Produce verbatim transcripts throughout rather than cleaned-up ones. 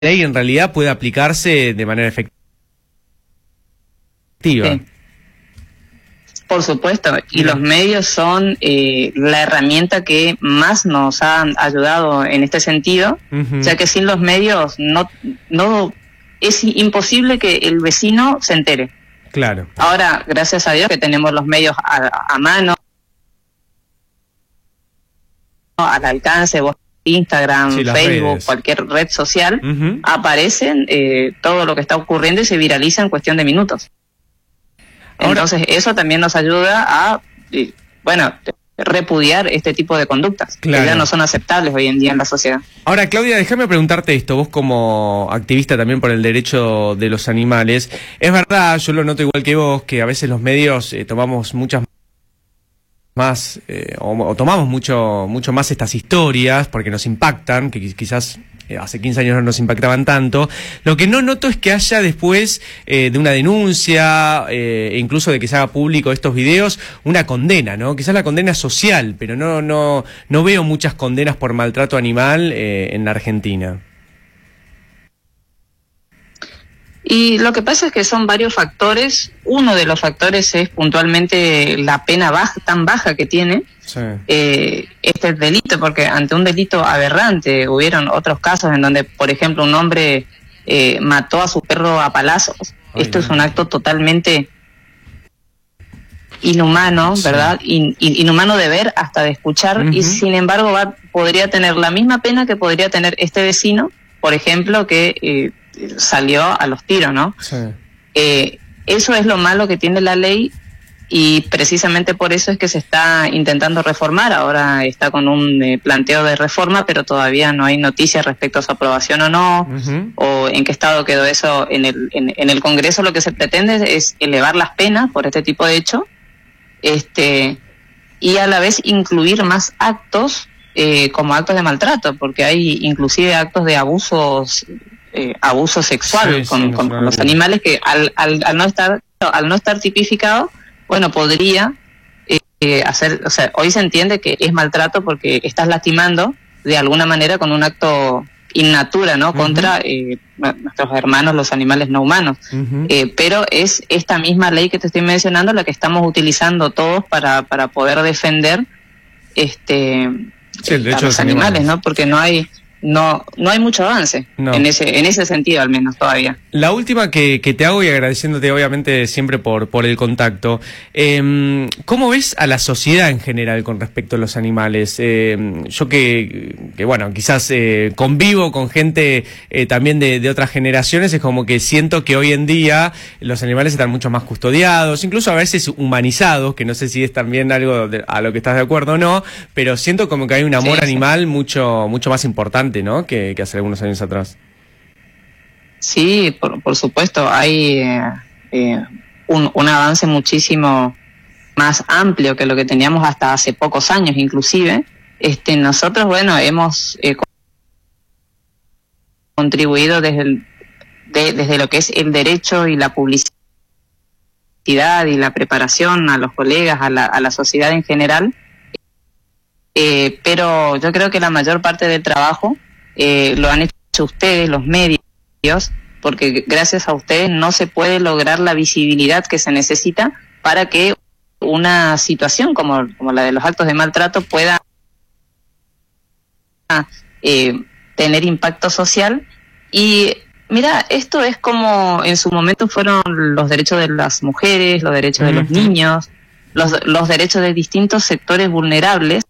ley en realidad puede aplicarse de manera efectiva. Sí. Por supuesto, y los medios son eh, la herramienta que más nos ha ayudado en este sentido, uh-huh. ya que sin los medios no, no es imposible que el vecino se entere. Claro. Ahora, gracias a Dios que tenemos los medios a, a mano, al alcance, vos, Instagram, sí, Facebook, redes. Cualquier red social, uh-huh. aparecen eh, todo lo que está ocurriendo y se viraliza en cuestión de minutos. Ahora, entonces eso también nos ayuda a, eh, bueno, repudiar este tipo de conductas, claro. que ya no son aceptables hoy en día en la sociedad. Ahora, Claudia, déjame preguntarte esto, vos como activista también por el derecho de los animales, es verdad, yo lo noto igual que vos, que a veces los medios eh, tomamos muchas más, eh, o, o tomamos mucho, mucho más estas historias, porque nos impactan, que quizás hace quince años no nos impactaban tanto. Lo que no noto es que haya después eh, de una denuncia, eh, incluso de que se haga público estos videos, una condena, ¿no? Quizás la condena social, pero no, no, no veo muchas condenas por maltrato animal eh, en la Argentina. Y lo que pasa es que son varios factores. Uno de los factores es puntualmente la pena baja, tan baja que tiene sí. eh, este delito, porque ante un delito aberrante hubieron otros casos en donde, por ejemplo, un hombre eh, mató a su perro a palazos. Ay, Esto no. es un acto totalmente inhumano, sí. ¿verdad? In, in, inhumano de ver, hasta de escuchar, uh-huh. y sin embargo va, podría tener la misma pena que podría tener este vecino, por ejemplo, que eh, salió a los tiros, ¿no? Sí. Eh, eso es lo malo que tiene la ley y precisamente por eso es que se está intentando reformar. Ahora está con un eh, planteo de reforma, pero todavía no hay noticias respecto a su aprobación o no, uh-huh. o en qué estado quedó eso en el, en, en el Congreso. Lo que se pretende es elevar las penas por este tipo de hecho, este, y a la vez incluir más actos eh, como actos de maltrato, porque hay inclusive actos de abusos Eh, abuso sexual sí, con, sí, con, con los animales que al, al, al no estar al no estar tipificado, bueno, podría eh, eh, hacer, o sea, hoy se entiende que es maltrato porque estás lastimando de alguna manera con un acto in natura, ¿no? Uh-huh. Contra eh, nuestros hermanos, los animales no humanos. Uh-huh. Eh, pero es esta misma ley que te estoy mencionando la que estamos utilizando todos para, para poder defender este sí, el a los animales, animales, ¿no? Porque no hay No, no hay mucho avance no. en ese en ese sentido, al menos todavía. La última que, que te hago, y agradeciéndote obviamente siempre por, por el contacto, eh, ¿cómo ves a la sociedad en general con respecto a los animales? Eh, yo que, que, bueno, quizás eh, convivo con gente eh, también de, de otras generaciones, es como que siento que hoy en día los animales están mucho más custodiados, incluso a veces humanizados, que no sé si es también algo de, a lo que estás de acuerdo o no, pero siento como que hay un amor sí, animal sí. mucho mucho más importante, ¿no? Que, que hace algunos años atrás. Sí, por, por supuesto, hay eh, eh, un, un avance muchísimo más amplio que lo que teníamos hasta hace pocos años, inclusive. Este, nosotros, bueno, hemos eh, contribuido desde, el, de, desde lo que es el derecho y la publicidad y la preparación a los colegas, a la, a la sociedad en general. Eh, pero yo creo que la mayor parte del trabajo eh, lo han hecho ustedes, los medios, porque gracias a ustedes no se puede lograr la visibilidad que se necesita para que una situación como, como la de los actos de maltrato pueda eh, tener impacto social. Y mira, esto es como en su momento fueron los derechos de las mujeres, los derechos de los niños, los, los derechos de distintos sectores vulnerables.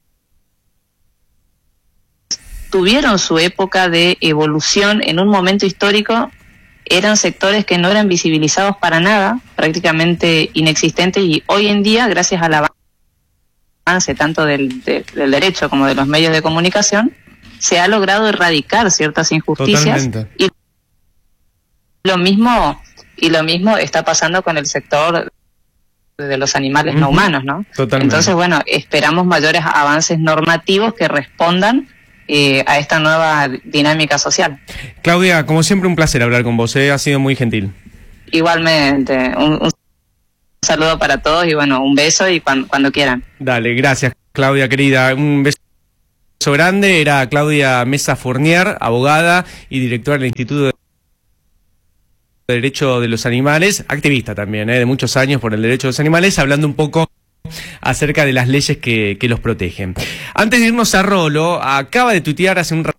Tuvieron su época de evolución en un momento histórico, eran sectores que no eran visibilizados para nada, prácticamente inexistentes, y hoy en día, gracias al avance tanto del, de, del derecho como de los medios de comunicación, se ha logrado erradicar ciertas injusticias. Totalmente. y lo mismo y lo mismo está pasando con el sector de los animales uh-huh. no humanos, ¿no? Totalmente. Entonces, bueno, esperamos mayores avances normativos que respondan Eh, a esta nueva dinámica social. Claudia, como siempre un placer hablar con vos, ¿eh? Ha sido muy gentil. Igualmente, un, un saludo para todos y bueno, un beso y cuando, cuando quieran. Dale, gracias Claudia querida, un beso grande era Claudia Mesa Fournier, abogada y directora del Instituto de Derecho de los Animales, activista también, ¿eh? de muchos años por el derecho de los animales, hablando un poco acerca de las leyes que, que los protegen. Antes de irnos a Rolo, acaba de tuitear hace un